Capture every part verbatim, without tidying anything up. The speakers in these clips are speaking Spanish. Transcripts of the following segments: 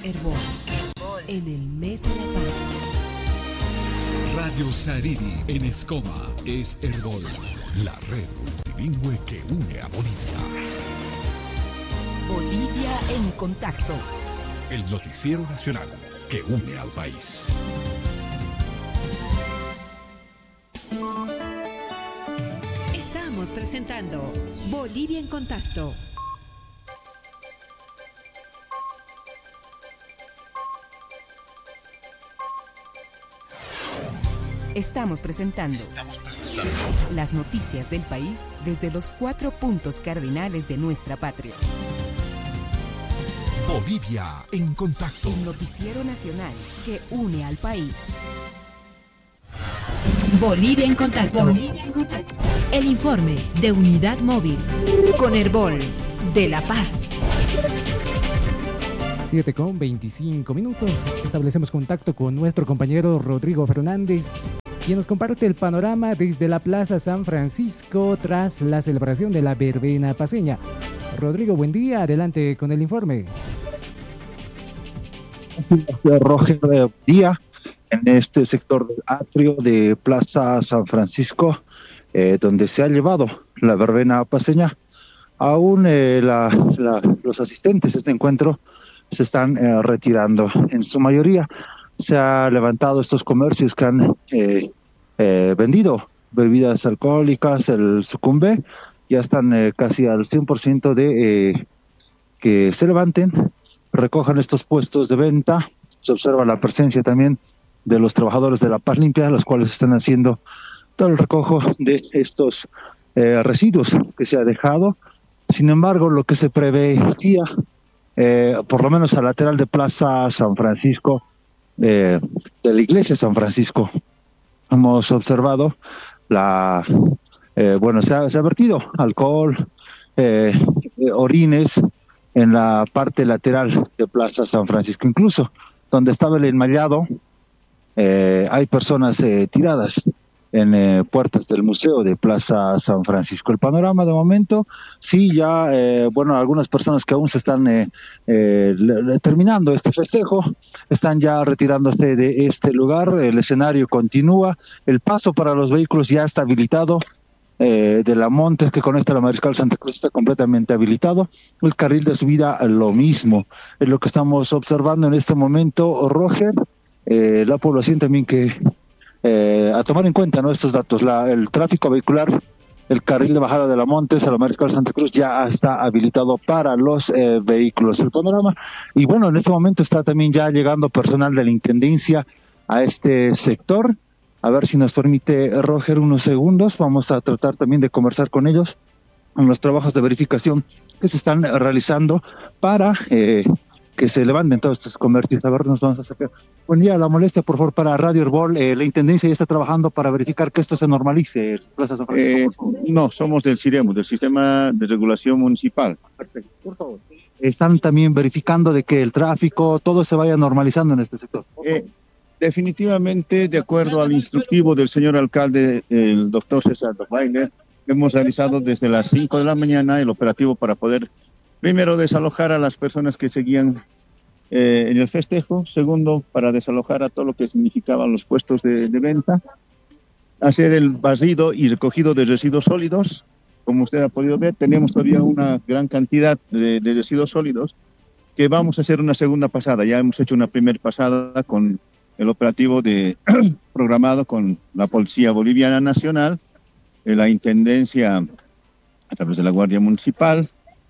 Herbol, en el mes de la paz. Radio Sariri en Escoma es Herbol, la red multilingüe que une a Bolivia. Bolivia en contacto. El noticiero nacional que une al país. Estamos presentando Bolivia en contacto. Estamos presentando, Estamos presentando las noticias del país desde los cuatro puntos cardinales de nuestra patria. Bolivia en contacto. El noticiero nacional que une al país. Bolivia en contacto. Bolivia en contacto. El informe de Unidad Móvil con Herbol de La Paz. siete con veinticinco minutos. Establecemos contacto con nuestro compañero Rodrigo Fernández, quien nos comparte el panorama desde la Plaza San Francisco tras la celebración de la verbena paceña. Rodrigo, buen día, adelante con el informe. Roger, buen día. En este sector del atrio de Plaza San Francisco, eh, donde se ha llevado la verbena paceña, aún eh, la, la, los asistentes a este encuentro se están eh, retirando. En su mayoría se han levantado estos comercios que han eh, eh, vendido bebidas alcohólicas, el sucumbe, ya están eh, casi al cien por ciento de eh, que se levanten, recojan estos puestos de venta. Se observa la presencia también de los trabajadores de La Paz Limpia, los cuales están haciendo todo el recojo de estos eh, residuos que se ha dejado. Sin embargo, lo que se prevé día, eh, por lo menos al lateral de Plaza San Francisco, eh, de la iglesia San Francisco, hemos observado la, eh, bueno, se ha, se ha vertido alcohol, eh, orines en la parte lateral de Plaza San Francisco, incluso donde estaba el enmallado. Eh, hay personas eh, tiradas en eh, puertas del museo de Plaza San Francisco. El panorama de momento, sí, ya, eh, bueno, algunas personas que aún se están eh, eh, le, le, terminando este festejo, están ya retirándose de este lugar. El escenario continúa, el paso para los vehículos ya está habilitado. Eh, de la Montes que conecta a la Mariscal Santa Cruz está completamente habilitado. El carril de subida lo mismo, es lo que estamos observando en este momento, Roger. Eh, la población también que eh, a tomar en cuenta, ¿no?, estos datos. La, el tráfico vehicular, el carril de bajada de la Montes a la Mariscal Santa Cruz ya está habilitado para los eh, vehículos. El panorama, y bueno, en este momento está también ya llegando personal de la Intendencia a este sector. A ver si nos permite, Roger, unos segundos. Vamos a tratar también de conversar con ellos en los trabajos de verificación que se están realizando para eh, que se levanten todos estos comercios. A ver, nos vamos a sacar. Buen día, la molestia, por favor, para Radio Herbol. Eh, la Intendencia ya está trabajando para verificar que esto se normalice. Plaza San Francisco, eh, no, somos del CIREMU, del Sistema de Regulación Municipal. Perfecto, por favor. Están también verificando de que el tráfico, todo se vaya normalizando en este sector. Eh, definitivamente, de acuerdo al instructivo del señor alcalde, el doctor César Baile, hemos realizado desde las cinco de la mañana el operativo para poder, primero, desalojar a las personas que seguían eh, en el festejo. Segundo, para desalojar a todo lo que significaban los puestos de, de venta. Hacer el barrido y recogido de residuos sólidos. Como usted ha podido ver, tenemos todavía una gran cantidad de, de residuos sólidos que vamos a hacer una segunda pasada. Ya hemos hecho una primera pasada con el operativo de programado con la Policía Boliviana Nacional, la Intendencia a través de la Guardia Municipal,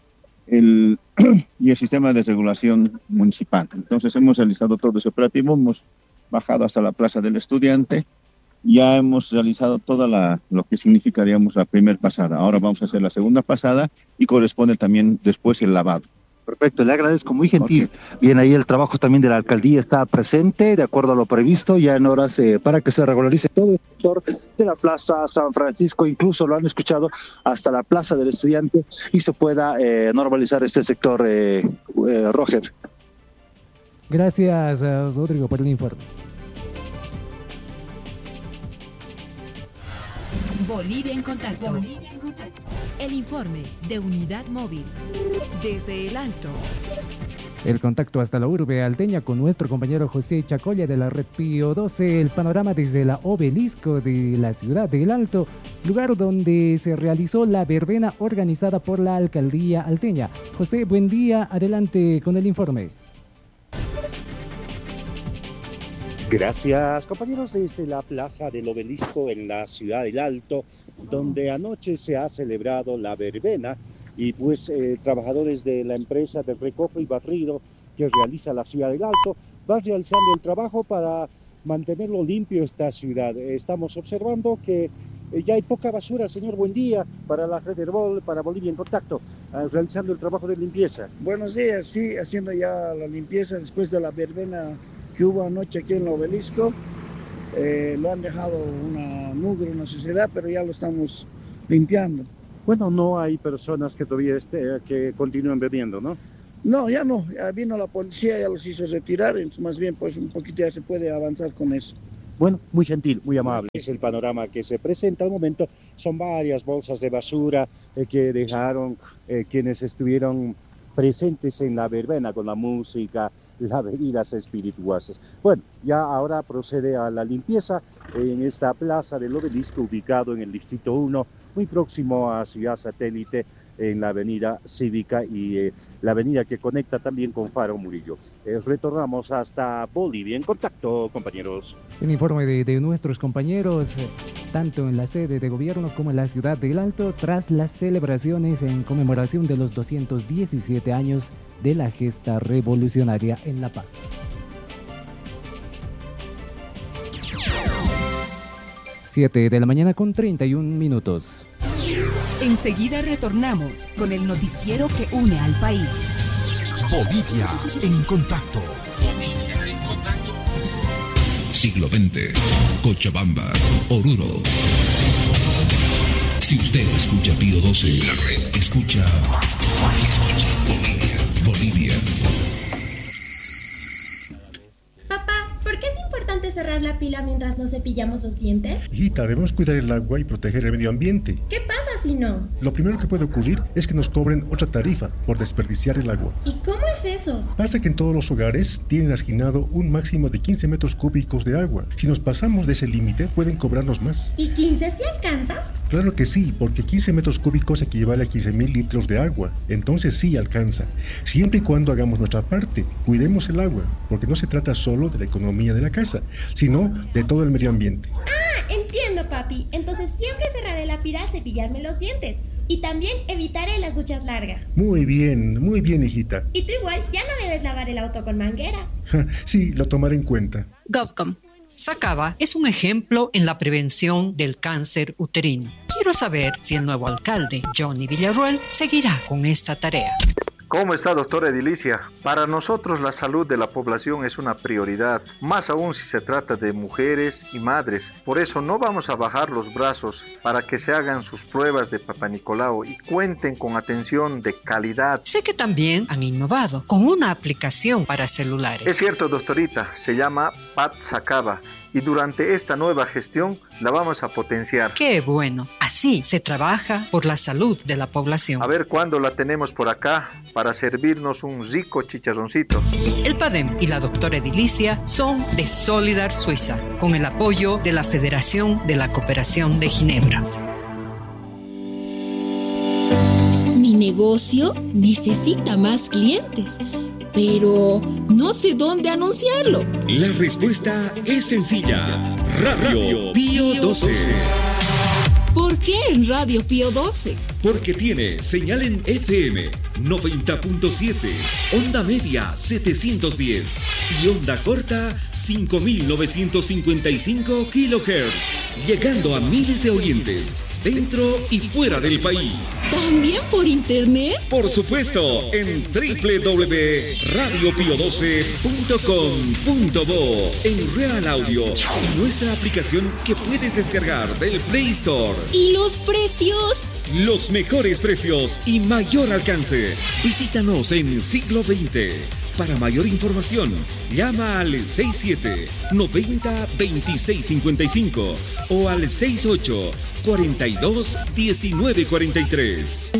el, y el Sistema de Regulación Municipal. Entonces hemos realizado todo ese operativo, hemos bajado hasta la Plaza del Estudiante, ya hemos realizado toda la, lo que significa, digamos, la primera pasada. Ahora vamos a hacer la segunda pasada y corresponde también después el lavado. Perfecto, le agradezco, muy gentil. Okay. Bien, ahí el trabajo también de la alcaldía está presente, de acuerdo a lo previsto, ya en horas eh, para que se regularice todo el sector de la Plaza San Francisco, incluso lo han escuchado, hasta la Plaza del Estudiante, y se pueda eh, normalizar este sector, eh, eh, Roger. Gracias, Rodrigo, por el informe. Bolivia en contacto. Bolivia en contacto. El informe de Unidad Móvil. Desde el Alto. El contacto hasta la urbe alteña con nuestro compañero José Chacolla de la red Pío doce, el panorama desde la obelisco de la ciudad del Alto, lugar donde se realizó la verbena organizada por la alcaldía alteña. José, buen día, adelante con el informe. Gracias, compañeros, desde la plaza del obelisco en la ciudad del Alto, donde anoche se ha celebrado la verbena y pues eh, trabajadores de la empresa de recojo y barrido que realiza la ciudad del Alto van realizando el trabajo para mantenerlo limpio esta ciudad. Estamos observando que eh, ya hay poca basura, señor, buen día, para la red Herbol, para Bolivia en Contacto, eh, realizando el trabajo de limpieza. Buenos días, sí, haciendo ya la limpieza después de la verbena que hubo anoche aquí en el obelisco. Eh, lo han dejado una mugre, una suciedad, pero ya lo estamos limpiando. Bueno, no hay personas que todavía esté, que continúen bebiendo, ¿no? No, ya no, ya vino la policía, ya los hizo retirar, entonces más bien pues un poquito ya se puede avanzar con eso. Bueno, muy gentil, muy amable. Es el panorama que se presenta al momento. Son varias bolsas de basura eh, que dejaron eh, quienes estuvieron presentes en la verbena con la música, las bebidas espirituosas. Bueno, ya ahora procede a la limpieza en esta plaza del obelisco ubicado en el distrito uno, muy próximo a Ciudad Satélite, en la avenida Cívica y eh, la avenida que conecta también con Faro Murillo. Eh, retornamos hasta Bolivia en Contacto, compañeros. El informe de, de nuestros compañeros, eh, tanto en la sede de gobierno como en la ciudad del Alto, tras las celebraciones en conmemoración de los doscientos diecisiete años de la gesta revolucionaria en La Paz. siete de la mañana con treinta y un minutos. Enseguida retornamos con el noticiero que une al país. Bolivia en Contacto. Bolivia en Contacto. Siglo veinte. Cochabamba. Oruro. Si usted escucha Pío doce, la red escucha. Escucha Bolivia. Bolivia. Papá, ¿por qué es importante cerrar la pila mientras nos cepillamos los dientes? Hijita, debemos cuidar el agua y proteger el medio ambiente. ¿Qué pasa si no? Lo primero que puede ocurrir es que nos cobren otra tarifa por desperdiciar el agua. ¿Y cómo es eso? Pasa que en todos los hogares tienen asignado un máximo de quince metros cúbicos de agua. Si nos pasamos de ese límite, pueden cobrarnos más. ¿Y quince sí alcanza? Claro que sí, porque quince metros cúbicos equivale a quince mil litros de agua. Entonces sí alcanza. Siempre y cuando hagamos nuestra parte, cuidemos el agua, porque no se trata solo de la economía de la casa, sino de todo el medio ambiente. Ah, entiendo, papi. Entonces siempre cerraré la pila al cepillarme los dientes. Y también evitaré las duchas largas. Muy bien, muy bien, hijita. Y tú igual ya no debes lavar el auto con manguera. Sí, lo tomaré en cuenta. GovCom. Sacaba es un ejemplo en la prevención del cáncer uterino. Quiero saber si el nuevo alcalde, Johnny Villarroel, seguirá con esta tarea. ¿Cómo está, doctora Edilicia? Para nosotros la salud de la población es una prioridad, más aún si se trata de mujeres y madres. Por eso no vamos a bajar los brazos para que se hagan sus pruebas de Papá Nicolau y cuenten con atención de calidad. Sé que también han innovado con una aplicación para celulares. Es cierto, doctorita, se llama Pat Sacaba. Y durante esta nueva gestión la vamos a potenciar. ¡Qué bueno! Así se trabaja por la salud de la población. A ver cuándo la tenemos por acá para servirnos un rico chicharroncito. El PADEM y la doctora Edilicia son de Solidar Suiza, con el apoyo de la Federación de la Cooperación de Ginebra. Mi negocio necesita más clientes, pero no sé dónde anunciarlo. La respuesta es sencilla. Radio Pío doce. ¿Por qué en Radio Pío doce? Porque tiene señal en F M noventa punto siete, onda media setecientos diez y onda corta cinco mil novecientos cincuenta y cinco kilohertz, llegando a miles de oyentes dentro y fuera del país. ¿También por internet? Por supuesto, en doble u doble u doble u punto radio pío doce punto com punto bo, en Real Audio y nuestra aplicación que puedes descargar del Play Store. ¿Y los precios? Los mejores precios y mayor alcance. Visítanos en Siglo veinte. Para mayor información, llama al sesenta y siete, noventa, veintiséis cincuenta y cinco o al sesenta y ocho, cuarenta y dos, diecinueve cuarenta y tres.